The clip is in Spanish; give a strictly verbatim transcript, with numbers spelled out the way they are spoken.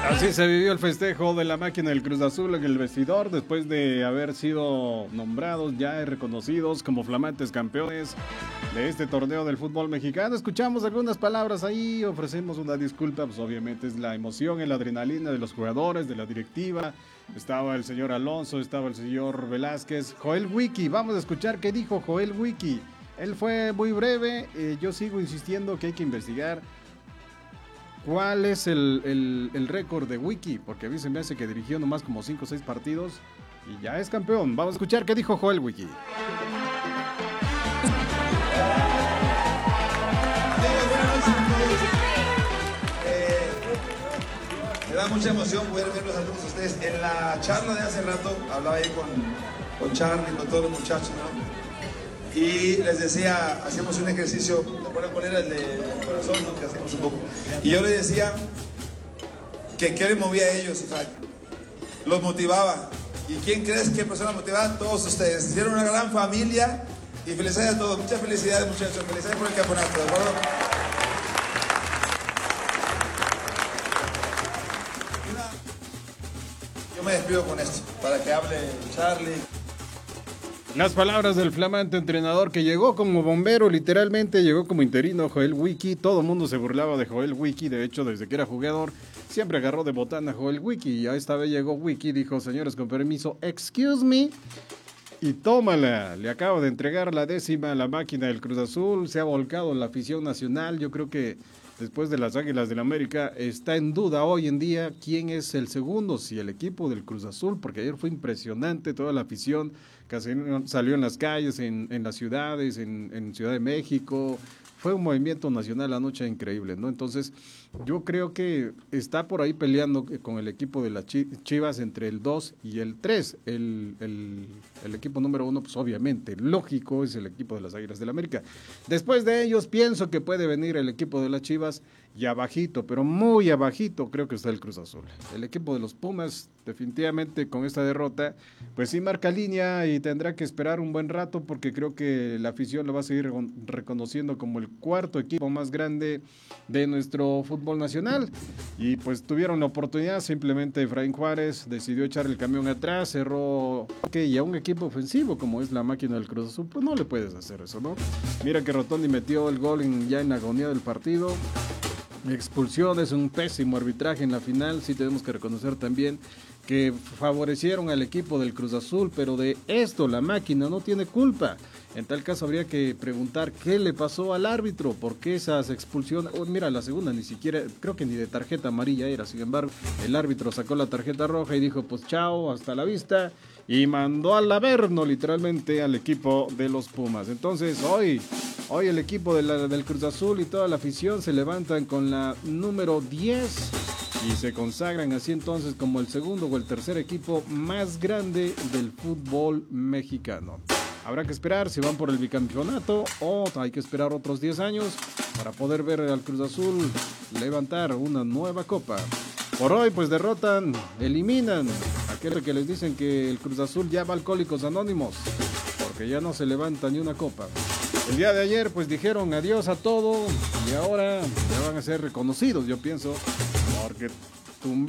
Así se vivió el festejo de la máquina del Cruz Azul en el vestidor después de haber sido nombrados ya y reconocidos como flamantes campeones de este torneo del fútbol mexicano. Escuchamos algunas palabras ahí, ofrecemos una disculpa, pues obviamente es la emoción y la adrenalina de los jugadores, de la directiva. Estaba el señor Alonso, estaba el señor Velázquez, Joel Wiki. Vamos a escuchar qué dijo Joel Wiki. Él fue muy breve, eh, yo sigo insistiendo que hay que investigar ¿cuál es el, el, el récord de Wiki? Porque a mí se me hace que dirigió nomás como cinco o seis partidos y ya es campeón. Vamos a escuchar qué dijo Joel Wiki. Eh, me da mucha emoción poder verlos a todos ustedes. En la charla de hace rato hablaba ahí con, con Charlie, con todos los muchachos, ¿no? Y les decía, hacíamos un ejercicio, me acuerdo cuál era el de corazón, ¿no? Que hacíamos un poco. Y yo les decía que qué les movía a ellos, o sea, los motivaba. ¿Y quién crees que persona motivaba? Todos ustedes. Hicieron una gran familia y felicidades a todos. Muchas felicidades, muchachos. Felicidades por el campeonato, ¿de acuerdo? Yo me despido con esto, para que hable Charlie. Las palabras del flamante entrenador que llegó como bombero, literalmente llegó como interino, Joel Wiki. Todo el mundo se burlaba de Joel Wiki, de hecho desde que era jugador siempre agarró de botana a Joel Wiki. Y esta vez llegó Wiki, dijo, señores con permiso, excuse me, y tómala. Le acabo de entregar la décima a la máquina del Cruz Azul, se ha volcado la afición nacional. Yo creo que después de las Águilas del América está en duda hoy en día quién es el segundo, si el equipo del Cruz Azul, porque ayer fue impresionante toda la afición que salió en las calles, en, en las ciudades, en, en Ciudad de México. Fue un movimiento nacional anoche increíble, ¿no? Entonces, yo creo que está por ahí peleando con el equipo de las Chivas entre el dos y el tres. El, el, el equipo número uno, pues obviamente, lógico, es el equipo de las Águilas del América. Después de ellos, pienso que puede venir el equipo de las Chivas y abajito, pero muy abajito, creo que está el Cruz Azul. El equipo de los Pumas, definitivamente con esta derrota, pues sí marca línea y tendrá que esperar un buen rato porque creo que la afición lo va a seguir reconociendo como el cuarto equipo más grande de nuestro fútbol nacional. Y pues tuvieron la oportunidad, simplemente Efraín Juárez decidió echar el camión atrás, cerró, okay, y a un equipo ofensivo como es la máquina del Cruz Azul, pues no le puedes hacer eso, ¿no? Mira que Rotondi metió el gol en, ya en agonía del partido. Expulsiones, un pésimo arbitraje en la final. Sí tenemos que reconocer también que favorecieron al equipo del Cruz Azul, pero de esto la máquina no tiene culpa. En tal caso habría que preguntar qué le pasó al árbitro, por qué esas expulsiones. Oh, mira, la segunda ni siquiera, creo que ni de tarjeta amarilla era. Sin embargo, el árbitro sacó la tarjeta roja y dijo, pues chao, hasta la vista, y mandó al averno literalmente al equipo de los Pumas. Entonces hoy Hoy el equipo de la, del Cruz Azul y toda la afición se levantan con la número diez y se consagran así entonces como el segundo o el tercer equipo más grande del fútbol mexicano. Habrá que esperar si van por el bicampeonato o hay que esperar otros diez años para poder ver al Cruz Azul levantar una nueva copa. Por hoy pues derrotan, eliminan a aquellos que les dicen que el Cruz Azul ya va a Alcohólicos Anónimos porque ya no se levanta ni una copa. El día de ayer pues dijeron adiós a todo y ahora ya van a ser reconocidos, yo pienso, porque tumbar